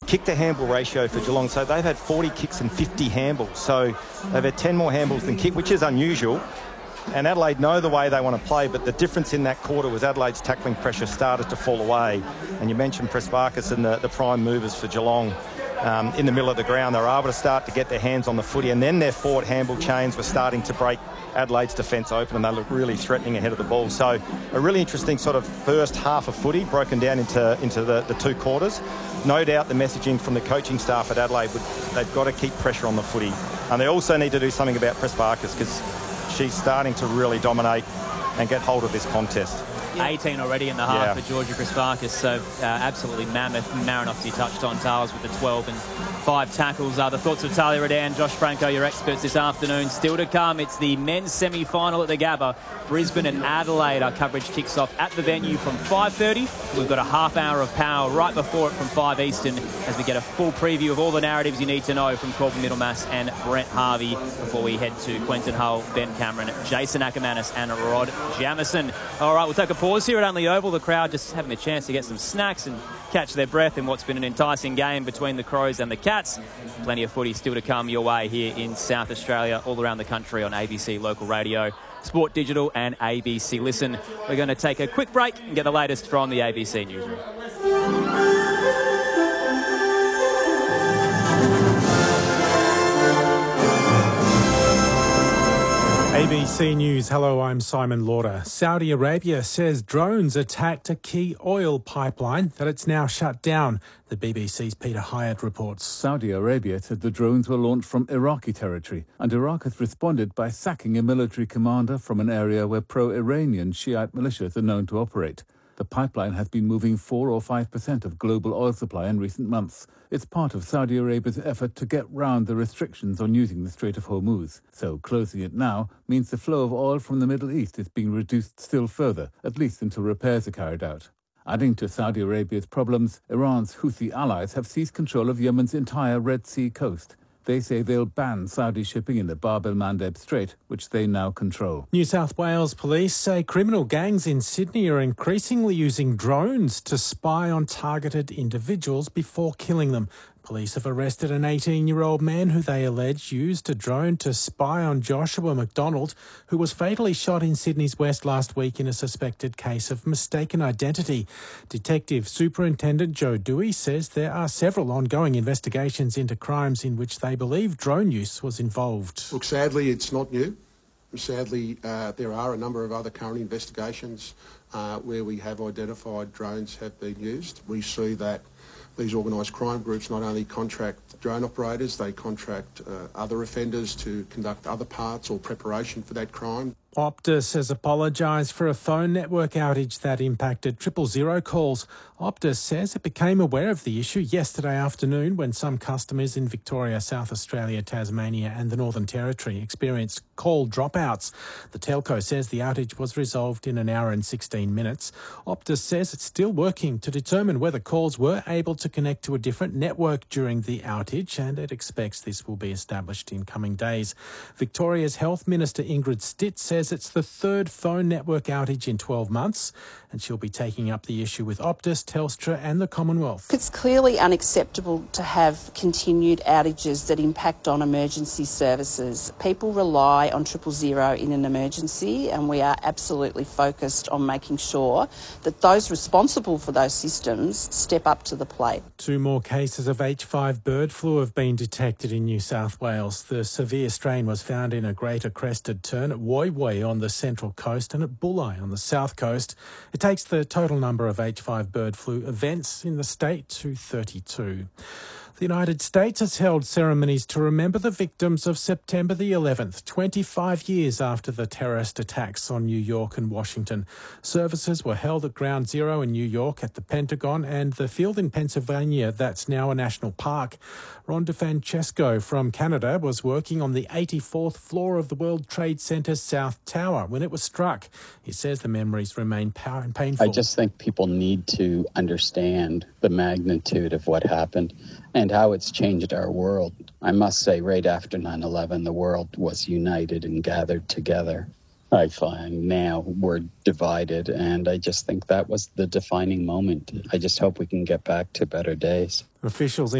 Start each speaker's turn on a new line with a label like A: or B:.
A: kick-to-handball ratio for Geelong. So they've had 40 kicks and 50 handballs. So they've had 10 more handballs than kick, which is unusual. And Adelaide know the way they want to play, but the difference in that quarter was Adelaide's tackling pressure started to fall away. And you mentioned Prespakis and the prime movers for Geelong in the middle of the ground. They were able to start to get their hands on the footy, and then their forward handball chains were starting to break Adelaide's defence open, and they looked really threatening ahead of the ball. So a really interesting sort of first half of footy broken down into the two quarters. No doubt the messaging from the coaching staff at Adelaide, they've got to keep pressure on the footy. And they also need to do something about Prespakis, because she's starting to really dominate and get hold of this contest.
B: 18 already in the half for Georgia Prespakis, so absolutely mammoth. Marinos, you touched on, Tales with the 12 and 5 tackles. The thoughts of Talia Redan, Josh Franco, your experts this afternoon. Still to come, it's the men's semi-final at the Gabba. Brisbane and Adelaide. Our coverage kicks off at the venue from 5:30. We've got a half hour of power right before it from 5 Eastern as we get a full preview of all the narratives you need to know from Corbin Middlemass and Brent Harvey before we head to Quentin Hull, Ben Cameron, Jason Ackermanis and Rod Jamison. All right, we'll take a pause here at Unley Oval. The crowd just having a chance to get some snacks and catch their breath in what's been an enticing game between the Crows and the Cats. Plenty of footy still to come your way here in South Australia, all around the country on ABC Local Radio, Sport Digital and ABC Listen. We're going to take a quick break and get the latest from the ABC Newsroom.
C: ABC News. Hello, I'm Simon Lauder. Saudi Arabia says drones attacked a key oil pipeline that it's now shut down. The BBC's Peter Hyatt reports.
D: Saudi Arabia said the drones were launched from Iraqi territory, and Iraq has responded by sacking a military commander from an area where pro-Iranian Shiite militias are known to operate. The pipeline has been moving 4 or 5% of global oil supply in recent months. It's part of Saudi Arabia's effort to get round the restrictions on using the Strait of Hormuz. So closing it now means the flow of oil from the Middle East is being reduced still further, at least until repairs are carried out. Adding to Saudi Arabia's problems, Iran's Houthi allies have seized control of Yemen's entire Red Sea coast. They say they'll ban Saudi shipping in the Bab el-Mandeb Strait, which they now control.
C: New South Wales police say criminal gangs in Sydney are increasingly using drones to spy on targeted individuals before killing them. Police have arrested an 18-year-old man who they allege used a drone to spy on Joshua McDonald, who was fatally shot in Sydney's West last week in a suspected case of mistaken identity. Detective Superintendent Joe Dewey says there are several ongoing investigations into crimes in which they believe drone use was involved.
E: Look, sadly, it's not new. Sadly, there are a number of other current investigations where we have identified drones have been used. We see that these organised crime groups not only contract drone operators, they contract other offenders to conduct other parts or preparation for that crime.
C: Optus has apologised for a phone network outage that impacted 000 calls. Optus says it became aware of the issue yesterday afternoon when some customers in Victoria, South Australia, Tasmania and the Northern Territory experienced call dropouts. The telco says the outage was resolved in an hour and 16 minutes. Optus says it's still working to determine whether calls were able to connect to a different network during the outage, and it expects this will be established in coming days. Victoria's Health Minister Ingrid Stitt says it's the third phone network outage in 12 months, and she'll be taking up the issue with Optus, Telstra and the Commonwealth.
F: It's clearly unacceptable to have continued outages that impact on emergency services. People rely on 000 in an emergency, and we are absolutely focused on making sure that those responsible for those systems step up to the plate.
C: 2 more cases of H5 bird flu have been detected in New South Wales. The severe strain was found in a greater crested tern at Woy Woy on the Central Coast and at Bulli on the South Coast. It takes the total number of H5 bird flu events in the state to 32. The United States has held ceremonies to remember the victims of September the 11th, 25 years after the terrorist attacks on New York and Washington. Services were held at Ground Zero in New York, at the Pentagon and the field in Pennsylvania that's now a national park. Ron DeFrancesco from Canada was working on the 84th floor of the World Trade Center's South Tower when it was struck. He says the memories remain painful.
G: I just think people need to understand the magnitude of what happened and how it's changed our world. I must say, right after 9/11, the world was united and gathered together. I find now we're divided, and I just think that was the defining moment. I just hope we can get back to better days.
C: Officials